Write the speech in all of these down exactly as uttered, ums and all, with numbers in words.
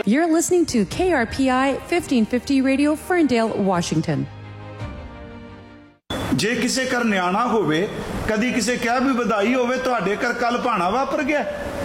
You're listening to K R P I fifteen fifty Radio, Ferndale, Washington. जे किसी घर न्याणा होवे, कदी किसी कहा भी बधाई होवे, तुहाडे घर कल भाणा वापर गया,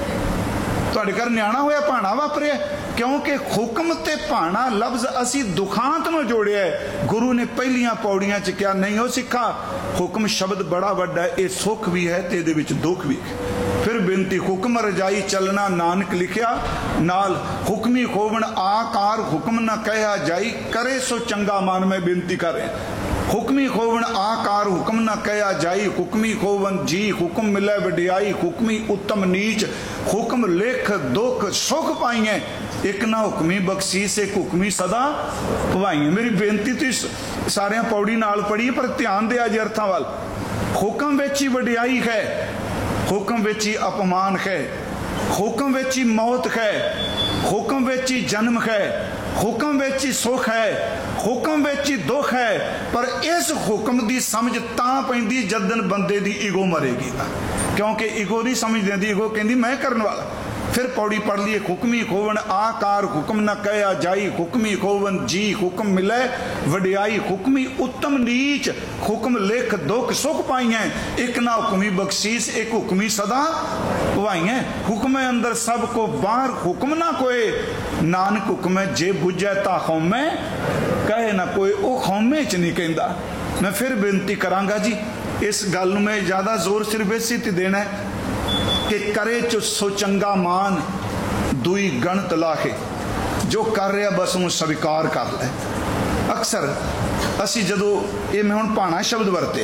तुहाडे घर न्याणा होया भाणा वापरिया, क्योंकि हुक्म ते भाणा लफ्ज असी दुखांत में जोड़िया है। गुरु ने पहलियां पौड़ियां च क्या नहीं हो सिखा, हुक्म शब्द बड़ा वड्डा है, ये सुख भी है ते इहदे विच दुख भी है। फिर बेनती हुक्म रजाई चलना नानक लिखिया, नाल हुक्मी खोवण आकार हुक्म न कहा जाई, करे सो चंगा मान में बेनती कर रहे हैं। हुक्मी खोवन आकार हुक्म न कया जाई, हुक्मी खोवन जी हुक्म मिले वडियाई, हुक्मी उत्तम नीच हुक्म लेख दुख सुख पाइए, एक ना हुक्मी बख्शीस एक हुक्मी सदा पवाइए। मेरी बेनती तो सारे पौड़ी नाल पढ़ी, पर ध्यान दिया जी अर्थां वाल। हुक्म विच ही वडियाई है, हुक्म विच ही अपमान है, हुक्म विच ही मौत है, हुक्म विच ही जन्म है, हुक्म विच ही सुख है, हुक्म विच ही दुख है। पर इस हुक्म की समझ तां पैंदी जदन बंदे दी ईगो मरेगी, क्योंकि ईगो नहीं समझ देंदी, ईगो कहती मैं करने वाला। फिर पौड़ी पढ़ लीए, हुक्मी खोवन आकार हुक्म न कया जाई, हुक्मी खोवन जी हुक्म मिले वडियाई, हुक्मी उत्तम नीच हुक्म लेख दुख सुख पाइए, एक ना हुक्मी बख्शीस एक हुक्मी सदा पवाइए। हुक्म अंदर सब को बाहर हुक्म ना कोई, नानक हुक्म जे बुझे ता खौमे कहे ना कोई, वो खौमे च नहीं कहता। मैं फिर बेनती करांगा जी, इस गल नूं मैं ज़्यादा जोर सिर्फ इसी ते देना है कि करे चो सो चंगा मान दुई गणत लाहे, जो कर रहा बस उन्हें स्वीकार कर ले। अक्सर असी जदों ये मैं हुण भाणा शब्द वरते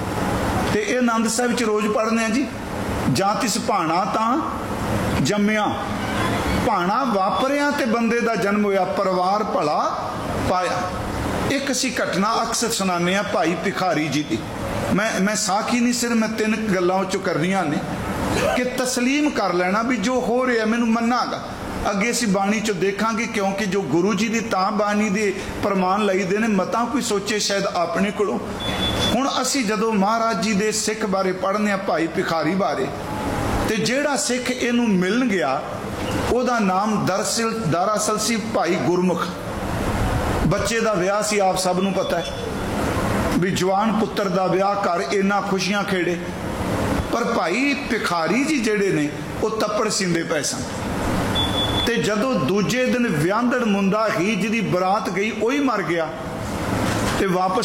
तो ये आनंद साहिब च रोज़ पढ़ने हैं जी, जां तिस भाणा तां जम्मिया, भाणा वापरिया ते बंदे दा जन्म होया, परिवार भला पाया। एक असी घटना अक्सर सुनाने हैं भाई भिखारी जी की, मैं मैं साखी नहीं सिर्फ मैं तीन गल्लां चो करनियां ने कि तस्लीम कर लेना भी जो हो रहा मैनू मन्नागा। अगे असी बाणी चो देखांगे, क्योंकि जो गुरु जी की तां बाणी दे प्रमाण लईदे ने, मता कोई सोचे शायद अपने कोलों। हुण असी जदों महाराज जी दे सिख बारे पढ़ने आ, भाई भिखारी बारे, ते जेड़ा सिख इनू मिलन गया उहदा नाम दरअसल दरअसल सी भाई गुरमुख। बच्चे का विआह सी, आप सब नूं पता है भी जवान पुत्र का विआह कर इन्ना खुशियां खेड़े, पर भाई भिखारी जी जेड़े ने वो तप्पड़ सींदे पए सन। ते जदों दूजे दिन विआंदड़ मुंडा ही जिहदी बरात गई वही मर गया, ते वापस